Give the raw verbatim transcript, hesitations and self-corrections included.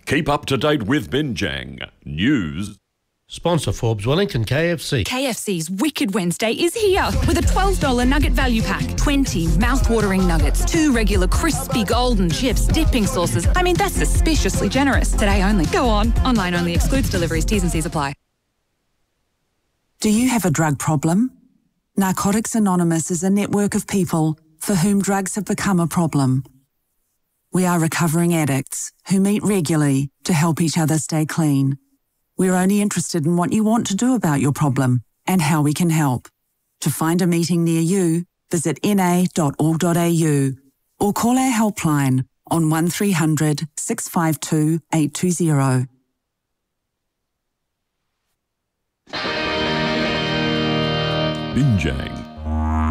Keep up to date with Binjang News. Sponsor Forbes Wellington K F C. K F C's Wicked Wednesday is here with a twelve dollars nugget value pack. twenty mouth-watering nuggets, two regular crispy golden chips, dipping sauces. I mean, that's suspiciously generous. Today only. Go on. Online only. Excludes deliveries. T's and C's apply. Do you have a drug problem? Narcotics Anonymous is a network of people for whom drugs have become a problem. We are recovering addicts who meet regularly to help each other stay clean. We're only interested in what you want to do about your problem and how we can help. To find a meeting near you, visit n a dot org dot a u or call our helpline on one three hundred, six five two, eight two zero. Binjang